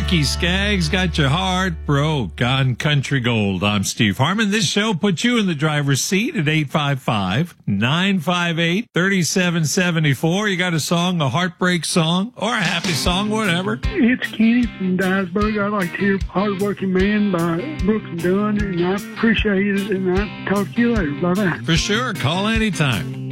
Ricky Skaggs got your heart broke on Country Gold. I'm Steve Harmon. This show puts you in the driver's seat at 855-958-3774. You got a song, a heartbreak song, or a happy song, whatever. It's Kenny from Dyersburg. I'd like to hear Hardworking Man by Brooks and Dunn, and I appreciate it, and I'll talk to you later. Bye-bye. For sure. Call anytime.